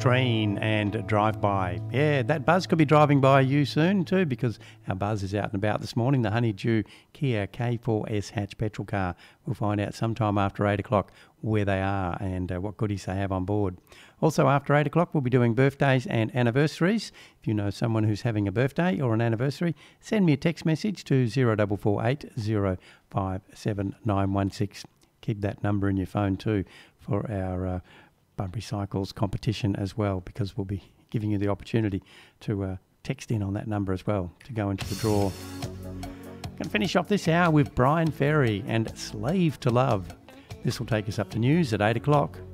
Treen and Drive By. Yeah, that Buzz could be driving by you soon too, because our Buzz is out and about this morning. The Honeydew Kia K4S hatch petrol car. We'll find out sometime after 8 o'clock where they are and what goodies they have on board. Also after 8 o'clock we'll be doing birthdays and anniversaries. If you know someone who's having a birthday or an anniversary, send me a text message to 0448 057 916. Keep that number in your phone too for our Bunbury Cycles competition as well, because we'll be giving you the opportunity to text in on that number as well to go into the draw. Going to finish off this hour with Brian Ferry and Slave to Love. This will take us up to news at 8 o'clock.